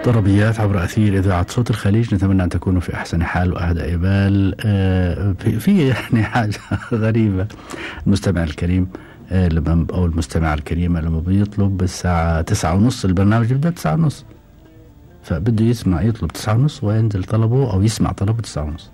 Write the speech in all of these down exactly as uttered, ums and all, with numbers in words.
طربيات عبر أثير إذاعة صوت الخليج. نتمنى أن تكونوا في أحسن حال وأهدى بال. في يعني حاجة غريبة، المستمع الكريم لما أو المستمع الكريمة لما بيطلب بالساعة تسعة ونص، البرنامج يبدأ تسعة ونص، فبده يسمع يطلب تسعة ونص وينزل طلبه أو يسمع طلبه تسعة ونص.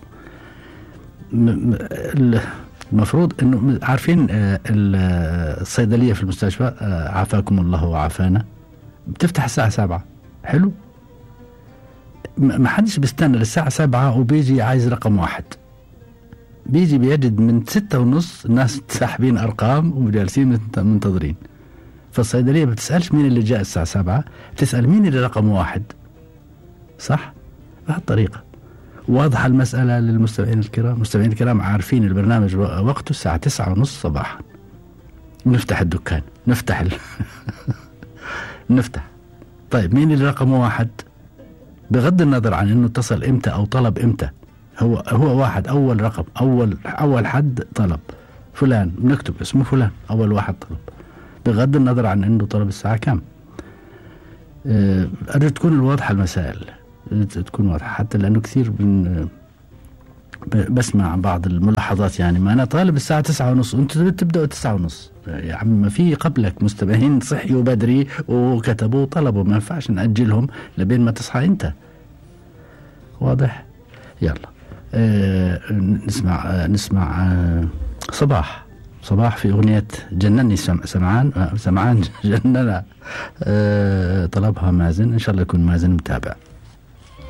المفروض إنه عارفين الصيدلية في المستشفى عافاكم الله وعافانا بتفتح الساعة سبعة، حلو، ما حدش بيستنى للساعة سبعة وبيجي عايز رقم واحد، بيجي بيجد من ستة ونص الناس ساحبين أرقام وجالسين منتظرين. فالصيدلية ما بتسألش مين اللي جاء الساعة سبعة، بتسأل مين اللي رقم واحد، صح؟ بهالطريقة واضحة المسألة للمستمعين الكرام. المستمعين الكرام عارفين البرنامج وقته الساعة تسعة ونص صباحا، نفتح الدكان نفتح ال... نفتح. طيب مين اللي رقم واحد؟ بغض النظر عن انه اتصل امتى او طلب امتى، هو هو واحد، اول رقم، اول اول حد طلب فلان، بنكتب اسمه فلان، اول واحد طلب، بغض النظر عن انه طلب الساعة كام. أه ارجو تكون الواضحة المسائل، تكون واضحة، حتى لانه كثير من بسمع بعض الملاحظات، يعني ما انا طالب الساعة تسعة ونص وانت تبدأ تسعة ونص، يا عم ما في قبلك مستمعين صحيوا بدري وكتبوا وطلبوا، ما ينفعش نأجلهم لبين ما تصحى انت. واضح؟ يلا آه نسمع آه نسمع آه صباح صباح في أغنية جنني سمعان آه سمعان جننا، آه طلبها مازن، إن شاء الله يكون مازن متابع.